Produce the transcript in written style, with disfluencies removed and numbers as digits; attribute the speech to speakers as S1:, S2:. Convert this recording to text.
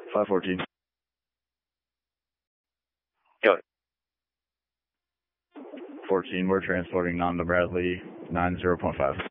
S1: 514.
S2: Go.
S1: 14, we're transporting Nanda Bradley 90.5.